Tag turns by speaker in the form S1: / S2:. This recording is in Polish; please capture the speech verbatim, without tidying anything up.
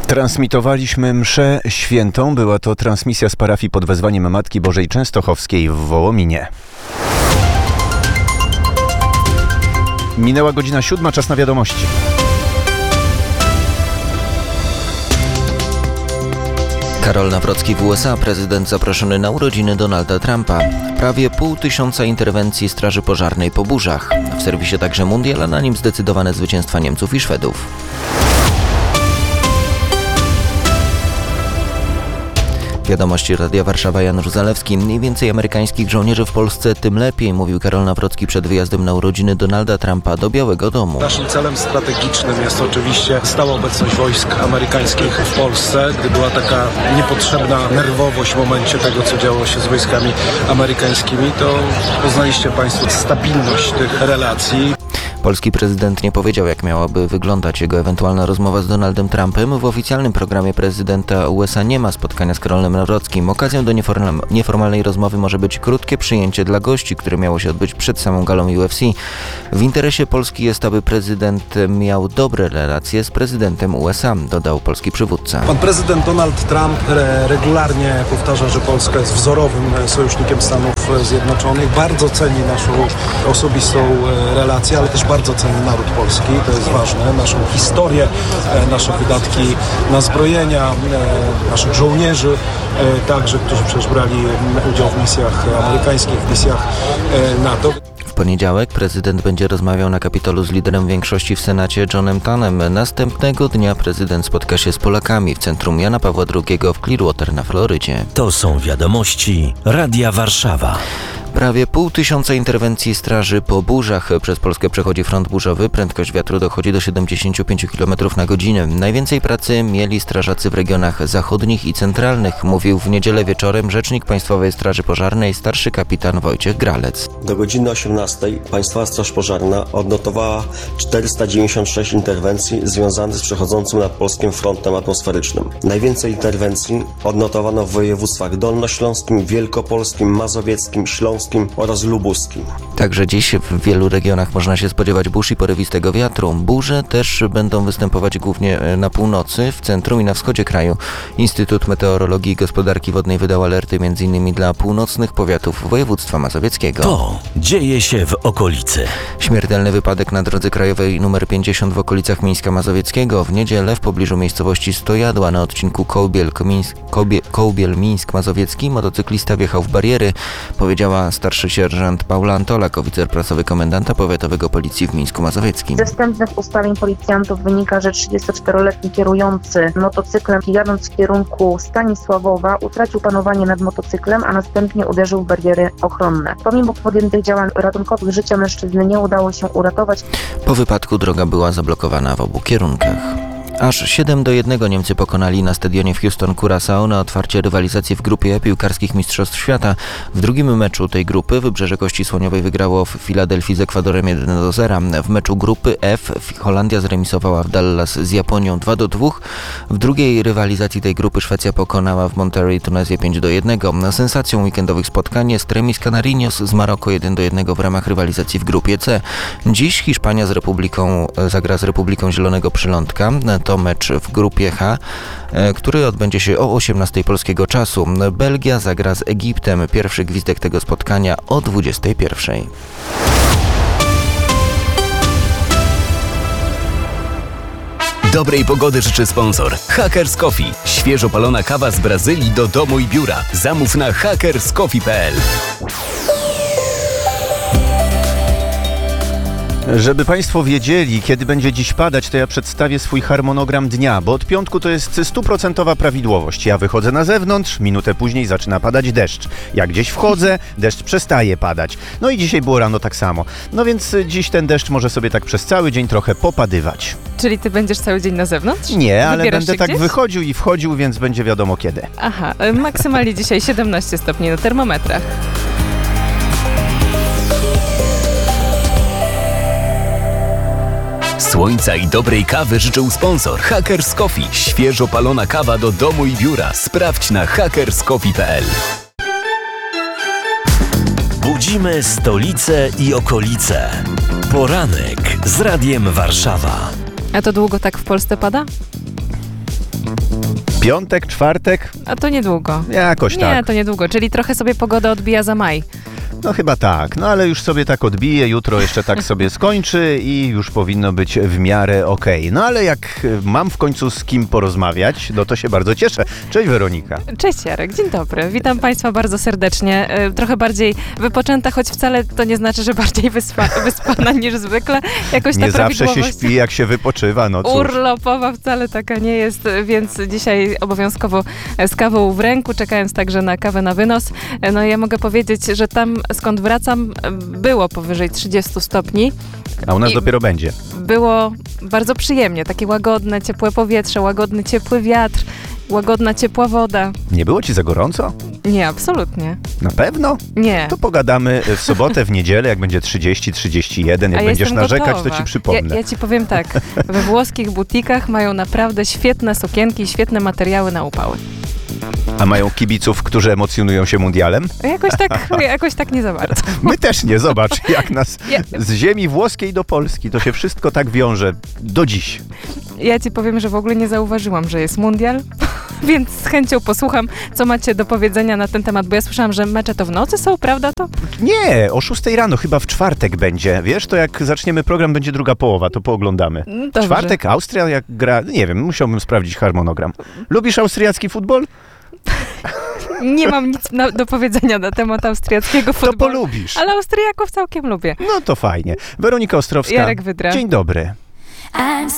S1: Transmitowaliśmy mszę świętą. Była to transmisja z parafii pod wezwaniem Matki Bożej Częstochowskiej w Wołominie. Minęła godzina siódma, czas na wiadomości.
S2: Karol Nawrocki w U S A, prezydent zaproszony na urodziny Donalda Trumpa. Prawie pół tysiąca interwencji straży pożarnej po burzach. W serwisie także Mundial, a na nim zdecydowane zwycięstwa Niemców i Szwedów. Wiadomości Radia Warszawa, Janusz Zalewski. Im więcej amerykańskich żołnierzy w Polsce, tym lepiej, mówił Karol Nawrocki przed wyjazdem na urodziny Donalda Trumpa do Białego Domu.
S3: Naszym celem strategicznym jest oczywiście stała obecność wojsk amerykańskich w Polsce. Gdy była taka niepotrzebna nerwowość w momencie tego, co działo się z wojskami amerykańskimi, to poznaliście Państwo stabilność tych relacji.
S2: Polski prezydent nie powiedział, jak miałaby wyglądać jego ewentualna rozmowa z Donaldem Trumpem. W oficjalnym programie prezydenta U S A nie ma spotkania z Karolem Nawrockim. Okazją do nieformalnej rozmowy może być krótkie przyjęcie dla gości, które miało się odbyć przed samą galą U F C. W interesie Polski jest, aby prezydent miał dobre relacje z prezydentem U S A, dodał polski przywódca.
S3: Pan prezydent Donald Trump regularnie powtarza, że Polska jest wzorowym sojusznikiem Stanów Zjednoczonych. Bardzo ceni naszą osobistą relację, ale też bardzo Bardzo ceni naród polski, to jest ważne, naszą historię, nasze wydatki na zbrojenia, naszych żołnierzy, także, którzy przecież brali udział w misjach amerykańskich, w misjach NATO.
S2: W poniedziałek prezydent będzie rozmawiał na Kapitolu z liderem większości w Senacie Johnem Tannem. Następnego dnia prezydent spotka się z Polakami w centrum Jana Pawła drugiego w Clearwater na Florydzie.
S4: To są wiadomości Radia Warszawa.
S2: Prawie pół tysiąca interwencji straży po burzach. Przez Polskę przechodzi front burzowy. Prędkość wiatru dochodzi do siedemdziesiąt pięć kilometrów na godzinę. Najwięcej pracy mieli strażacy w regionach zachodnich i centralnych, mówił w niedzielę wieczorem rzecznik Państwowej Straży Pożarnej, starszy kapitan Wojciech Gralec.
S5: Do godziny osiemnastej Państwowa Straż Pożarna odnotowała czterysta dziewięćdziesiąt sześć interwencji związanych z przechodzącym nad Polskim frontem atmosferycznym. Najwięcej interwencji odnotowano w województwach dolnośląskim, wielkopolskim, mazowieckim, śląskim oraz lubuskim.
S2: Także dziś w wielu regionach można się spodziewać burz i porywistego wiatru. Burze też będą występować głównie na północy, w centrum i na wschodzie kraju. Instytut Meteorologii i Gospodarki Wodnej wydał alerty m.in. dla północnych powiatów województwa mazowieckiego.
S4: To dzieje się w okolicy.
S2: Śmiertelny wypadek na drodze krajowej nr pięćdziesiąt w okolicach Mińska Mazowieckiego. W niedzielę w pobliżu miejscowości Stojadła na odcinku Kołbiel-Mińsk Mazowiecki motocyklista wjechał w bariery, powiedziała starszy sierżant Paula Antolak, oficer prasowy komendanta powiatowego policji w Mińsku Mazowieckim.
S6: Ze wstępnych ustaleń policjantów wynika, że trzydziestoczteroletni kierujący motocyklem jadąc w kierunku Stanisławowa utracił panowanie nad motocyklem, a następnie uderzył w bariery ochronne. Pomimo podjętych działań ratunkowych życia mężczyzny nie udało się uratować.
S2: Po wypadku droga była zablokowana w obu kierunkach. Aż siedem do jednego Niemcy pokonali na stadionie w Houston Curaçao na otwarcie rywalizacji w grupie piłkarskich Mistrzostw Świata. W drugim meczu tej grupy Wybrzeże Kości Słoniowej wygrało w Filadelfii z Ekwadorem jeden do zera. W meczu grupy F Holandia zremisowała w Dallas z Japonią dwa do dwóch. W drugiej rywalizacji tej grupy Szwecja pokonała w Monterrey Tunezję pięć do jednego. Sensacją weekendowych spotkań jest remis Canarinos z Maroko jeden do jednego w ramach rywalizacji w grupie C. Dziś Hiszpania z Republiką zagra z Republiką Zielonego Przylądka. To mecz w grupie H, który odbędzie się o osiemnastej polskiego czasu. Belgia zagra z Egiptem. Pierwszy gwizdek tego spotkania o dwudziestej pierwszej.
S7: Dobrej pogody życzy sponsor Hackers Coffee. Świeżo palona kawa z Brazylii do domu i biura. Zamów na hackers coffee kropka p l.
S1: Żeby Państwo wiedzieli, kiedy będzie dziś padać, to ja przedstawię swój harmonogram dnia, bo od piątku to jest stuprocentowa prawidłowość. Ja wychodzę na zewnątrz, minutę później zaczyna padać deszcz. Jak gdzieś wchodzę, deszcz przestaje padać. No i dzisiaj było rano tak samo. No więc dziś ten deszcz może sobie tak przez cały dzień trochę popadywać.
S8: Czyli ty będziesz cały dzień na zewnątrz?
S1: Nie, ale
S8: Wybierasz
S1: będę tak
S8: gdzieś?
S1: wychodził i wchodził, więc będzie wiadomo kiedy.
S8: Aha, maksymalnie dzisiaj siedemnaście stopni na termometrach.
S7: Słońca i dobrej kawy życzył sponsor Hackers Coffee. Świeżo palona kawa do domu i biura. Sprawdź na hackers coffee kropka p l.
S4: Budzimy stolicę i okolice. Poranek z Radiem Warszawa.
S8: A to długo tak w Polsce pada?
S1: Piątek, czwartek?
S8: A to niedługo.
S1: Jakoś
S8: Nie,
S1: tak.
S8: to niedługo, czyli trochę sobie pogoda odbija za maj.
S1: No chyba tak, no ale już sobie tak odbije, jutro jeszcze tak sobie skończy i już powinno być w miarę okej. No ale jak mam w końcu z kim porozmawiać, no to się bardzo cieszę. Cześć Weronika.
S8: Cześć Jarek, dzień dobry. Witam Państwa bardzo serdecznie. E, Trochę bardziej wypoczęta, choć wcale to nie znaczy, że bardziej wyspa, wyspana niż zwykle. Jakoś ta
S1: Nie zawsze się
S8: prawidłowość
S1: śpi, jak się wypoczywa, no cóż.
S8: urlopowa wcale taka nie jest, więc dzisiaj obowiązkowo z kawą w ręku, czekając także na kawę na wynos. E, No ja mogę powiedzieć, że tam skąd wracam było powyżej trzydziestu stopni.
S1: A u nas
S8: I
S1: dopiero będzie.
S8: Było bardzo przyjemnie, takie łagodne, ciepłe powietrze, łagodny, ciepły wiatr, łagodna, ciepła woda.
S1: Nie było ci za gorąco?
S8: Nie, absolutnie.
S1: Na pewno?
S8: Nie.
S1: To pogadamy w sobotę, w niedzielę, jak będzie trzydzieści, trzydzieści jeden, jak
S8: A
S1: będziesz
S8: jestem
S1: narzekać,
S8: gotowa.
S1: to ci przypomnę.
S8: Ja, ja ci powiem tak, we włoskich butikach mają naprawdę świetne sukienki i świetne materiały na upały.
S1: A mają kibiców, którzy emocjonują się mundialem?
S8: Jakoś tak, jakoś tak nie za bardzo.
S1: My też nie, zobacz, jak nas
S8: Ja-
S1: z ziemi włoskiej do Polski, to się wszystko tak wiąże do dziś.
S8: Ja ci powiem, że w ogóle nie zauważyłam, że jest mundial, więc z chęcią posłucham, co macie do powiedzenia na ten temat, bo ja słyszałam, że mecze to w nocy są, prawda to?
S1: Nie, o szóstej rano, chyba w czwartek będzie. Wiesz, to jak zaczniemy program, będzie druga połowa, to pooglądamy.
S8: Dobrze.
S1: Czwartek, Austria, jak gra, nie wiem, musiałbym sprawdzić harmonogram. Lubisz austriacki futbol?
S8: Nie mam nic na, do powiedzenia na temat austriackiego
S1: To
S8: futbolu,
S1: polubisz.
S8: ale Austriaków całkiem lubię.
S1: No to fajnie. Weronika Ostrowska.
S8: Jarek Wydra.
S1: Dzień dobry.